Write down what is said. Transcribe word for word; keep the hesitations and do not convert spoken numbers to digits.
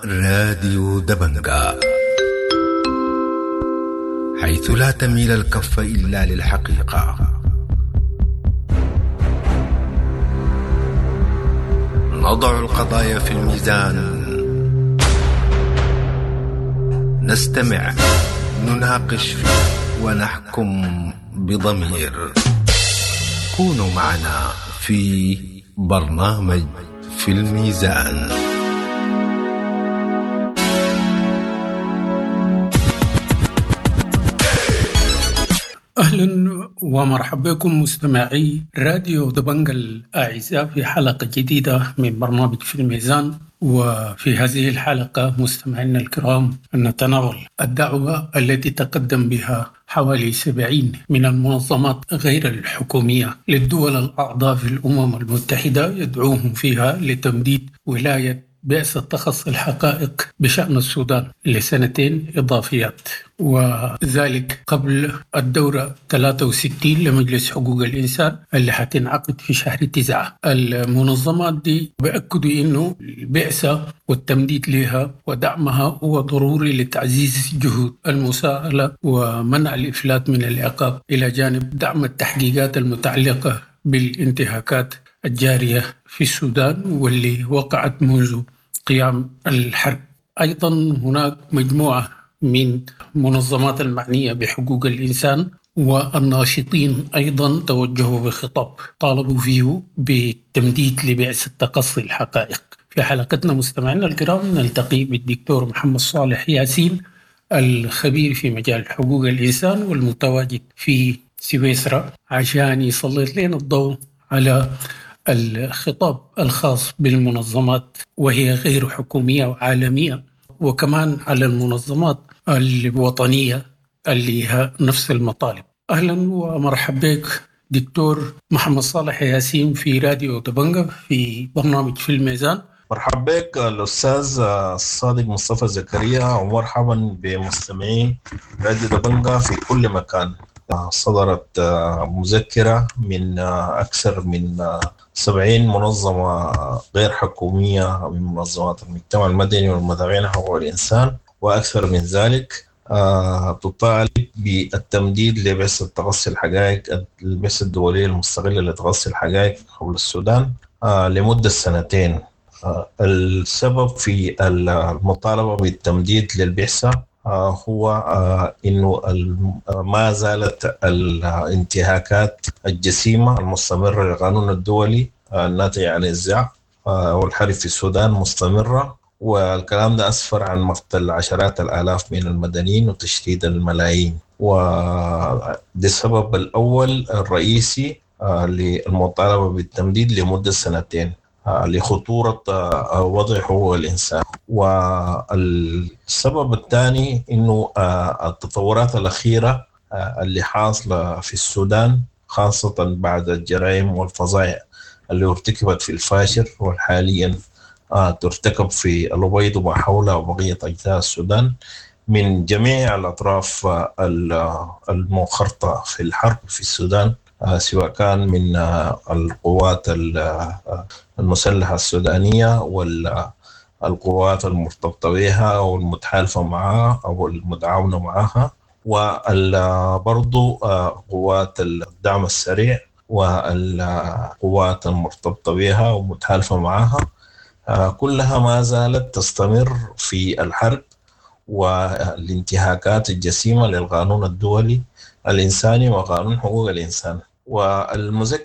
راديو دبنجا، حيث لا تميل الكف إلا للحقيقة. نضع القضايا في الميزان، نستمع، نناقش ونحكم بضمير. كونوا معنا في برنامج في الميزان. أهلا ومرحبا بكم مستمعي راديو دبنجا الأعزاء في حلقة جديدة من برنامج في الميزان. وفي هذه الحلقة مستمعينا الكرام نتناول الدعوة التي تقدم بها حوالي سبعين من المنظمات غير الحكومية للدول الأعضاء في الأمم المتحدة، يدعوهم فيها لتمديد ولاية بعثة تخصي الحقائق بشأن السودان لسنتين إضافيات، وذلك قبل الدورة ثلاثة وستين لمجلس حقوق الإنسان اللي حتنعقد في شهر تسعة. المنظمات دي بأكدوا إنه البعثة والتمديد لها ودعمها هو ضروري لتعزيز جهود المساءلة ومنع الإفلات من العقاب، إلى جانب دعم التحقيقات المتعلقة بالانتهاكات الجارية في السودان واللي وقعت منذ قيام الحرب. أيضا هناك مجموعة من منظمات المعنية بحقوق الإنسان والناشطين أيضا توجهوا بخطاب طالبوا فيه بالتمديد لبعثة تقصي الحقائق. في حلقتنا مستمعينا الكرام نلتقي بالدكتور محمد صالح ياسين، الخبير في مجال حقوق الإنسان والمتواجد في سويسرا، عشان يسلط لنا الضوء على الخطاب الخاص بالمنظمات وهي غير حكومية وعالمية، وكمان على المنظمات الوطنية اللي لها نفس المطالب. أهلا ومرحبا بك دكتور محمد صالح ياسين في راديو دبنجا في برنامج في الميزان. مرحبا بك الأستاذ الصادق مصطفى زكريا، ومرحبا بمستمعين راديو دبنجا في كل مكان. صدرت مذكرة من أكثر من سبعين منظمة غير حكومية من منظمات المجتمع المدني والمدافعين عن حقوق الإنسان، وأكثر من ذلك تطالب بالتمديد لبعثة تقصي الحقائق، البعثة الدولية المستقلة لتقصي الحقائق حول السودان لمدة سنتين. السبب في المطالبة بالتمديد للبعثة هو إنه ما زالت الانتهاكات الجسيمة المستمرة للقانون الدولي الناتج عن النزاع والحرب في السودان مستمرة، والكلام ده أسفر عن مقتل عشرات الآلاف من المدنيين وتشتيت الملايين. وده السبب الأول الرئيسي للمطالبة بالتمديد لمدة سنتين لخطورة وضع حقوق الإنسان. والسبب الثاني إنه التطورات الأخيرة اللي حاصلة في السودان، خاصة بعد الجرائم والفظائع اللي ارتكبت في الفاشر وحاليا ترتكب في الأبيض وما حولها وبقية أجزاء السودان من جميع الأطراف المنخرطة في الحرب في السودان، سواء كان من القوات المسلحة السودانية والقوات المرتبطة بها أو المتحالفة معها أو المتعاونة معها، وبرضو قوات الدعم السريع والقوات المرتبطة بها ومتحالفة معها، كلها ما زالت تستمر في الحرب والانتهاكات الجسيمة للقانون الدولي الإنساني وقانون حقوق الإنسان. والمذكرة